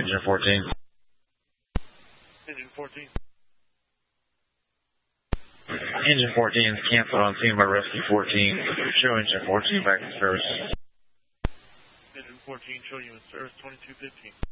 Engine 14. Engine 14. Engine 14 is canceled on scene by Rescue 14. Show Engine 14 back in service. Engine 14, show you in service 2215.